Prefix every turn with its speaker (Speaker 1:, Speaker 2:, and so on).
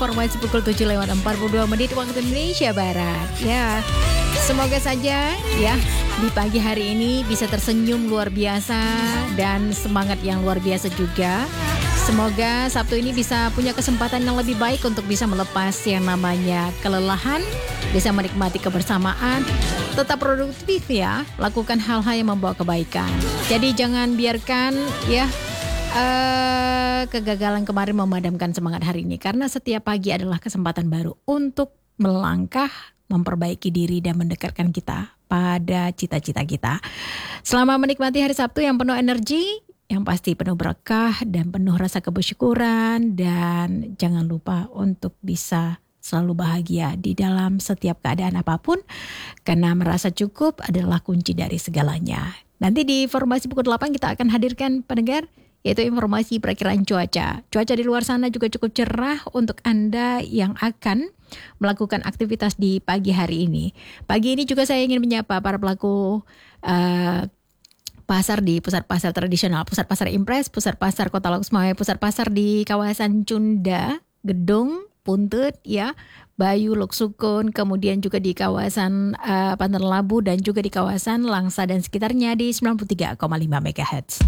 Speaker 1: informasi pukul 7:42 waktu Indonesia Barat. Ya, semoga saja ya di pagi hari ini bisa tersenyum luar biasa dan semangat yang luar biasa juga. Semoga Sabtu ini bisa punya kesempatan yang lebih baik untuk bisa melepas yang namanya kelelahan, bisa menikmati kebersamaan, tetap produktif ya, lakukan hal-hal yang membawa kebaikan. Jadi jangan biarkan ya kegagalan kemarin memadamkan semangat hari ini, karena setiap pagi adalah kesempatan baru untuk melangkah, memperbaiki diri dan mendekatkan kita pada cita-cita kita. Selamat menikmati hari Sabtu yang penuh energi, yang pasti penuh berkah dan penuh rasa kebersyukuran, dan jangan lupa untuk bisa selalu bahagia di dalam setiap keadaan apapun, karena merasa cukup adalah kunci dari segalanya. Nanti di informasi pukul 8 kita akan hadirkan pendengar, yaitu informasi perakiraan cuaca. Cuaca di luar sana juga cukup cerah untuk Anda yang akan melakukan aktivitas di pagi hari ini. Pagi ini juga saya ingin menyapa para pelaku pasar di pusat pasar tradisional, pusat pasar Impres, pusat pasar Kota Loksmawe, pusat pasar di kawasan Cunda, Gedung, Puntut, ya, Bayu, Loksukun, kemudian juga di kawasan Pantan Labu dan juga di kawasan Langsa dan sekitarnya di 93,5 MHz.